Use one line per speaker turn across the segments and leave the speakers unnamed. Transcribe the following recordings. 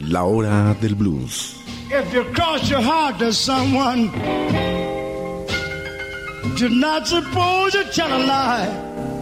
La hora del blues.
If you cross your heart to someone, you're not supposed to tell a lie.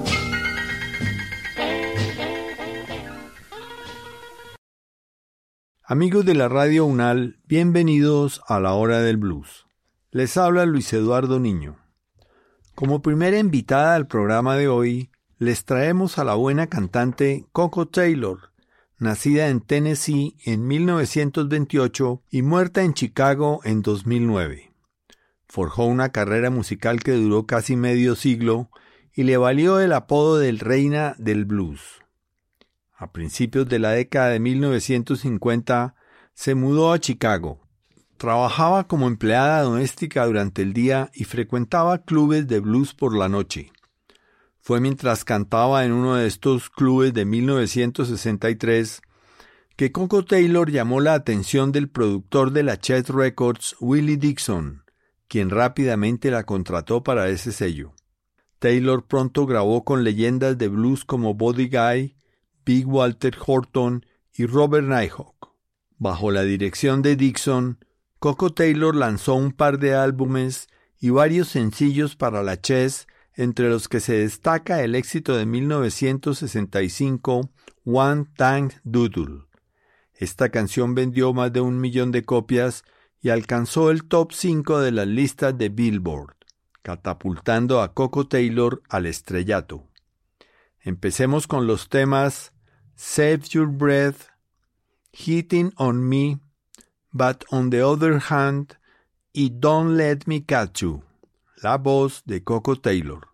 Amigos de la Radio UNAL, bienvenidos a la hora del blues. Les habla Luis Eduardo Niño. Como primera invitada al programa de hoy, les traemos a la buena cantante Koko Taylor, nacida en Tennessee en 1928 y muerta en Chicago en 2009. Forjó una carrera musical que duró casi medio siglo y le valió el apodo de Reina del Blues. A principios de la década de 1950 se mudó a Chicago. Trabajaba como empleada doméstica durante el día y frecuentaba clubes de blues por la noche. Fue mientras cantaba en uno de estos clubes de 1963 que Koko Taylor llamó la atención del productor de la Chet Records, Willie Dixon, quien rápidamente la contrató para ese sello. Taylor pronto grabó con leyendas de blues como Buddy Guy, Big Walter Horton y Robert Nighthawk. Bajo la dirección de Dixon, Koko Taylor lanzó un par de álbumes y varios sencillos para la Chess, entre los que se destaca el éxito de 1965, One Tang Doodle. Esta canción vendió más de 1 millón de copias y alcanzó el top 5 de las listas de Billboard, catapultando a Koko Taylor al estrellato. Empecemos con los temas Save Your Breath, Hitting on Me, But on the Other Hand y Don't Let Me Catch You, la voz de Koko Taylor.